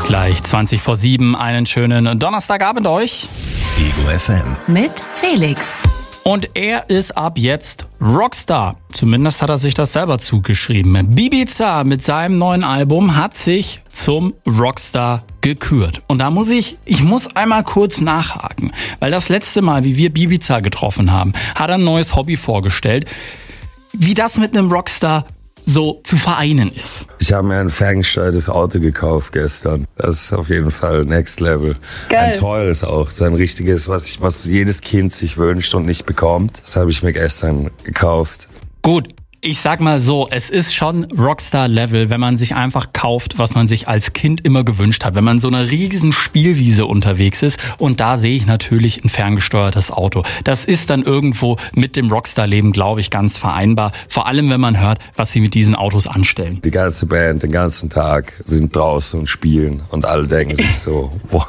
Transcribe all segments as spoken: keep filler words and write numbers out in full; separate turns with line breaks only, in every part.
Gleich zwanzig vor sieben, einen schönen Donnerstagabend euch.
Eagle F M.
Mit Felix.
Und er ist ab jetzt Rockstar. Zumindest hat er sich das selber zugeschrieben. Bibiza mit seinem neuen Album hat sich zum Rockstar gekürt. Und da muss ich, ich muss einmal kurz nachhaken. Weil das letzte Mal, wie wir Bibiza getroffen haben, hat er ein neues Hobby vorgestellt. Wie das mit einem Rockstar so zu vereinen ist.
Ich habe mir ein ferngesteuertes Auto gekauft gestern. Das ist auf jeden Fall Next Level.
Geil.
Ein teures auch, so ein richtiges, was, ich, was jedes Kind sich wünscht und nicht bekommt. Das habe ich mir gestern gekauft.
Gut. Ich sag mal so, es ist schon Rockstar-Level, wenn man sich einfach kauft, was man sich als Kind immer gewünscht hat. Wenn man so einer riesen Spielwiese unterwegs ist und da sehe ich natürlich ein ferngesteuertes Auto. Das ist dann irgendwo mit dem Rockstar-Leben, glaube ich, ganz vereinbar. Vor allem, wenn man hört, was sie mit diesen Autos anstellen.
Die ganze Band den ganzen Tag sind draußen und spielen und alle denken sich so, what?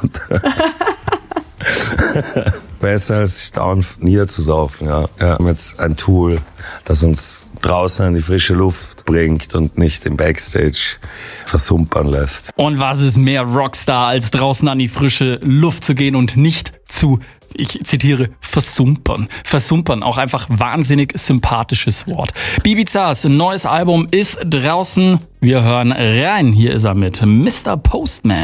Besser als sich dauernd niederzusaufen, ja. Wir haben jetzt ein Tool, das uns draußen in die frische Luft bringt und nicht im Backstage versumpern lässt.
Und was ist mehr Rockstar, als draußen an die frische Luft zu gehen und nicht zu, ich zitiere, versumpern. Versumpern, auch einfach wahnsinnig sympathisches Wort. Bibizas neues Album ist draußen. Wir hören rein. Hier ist er mit Mister Postman.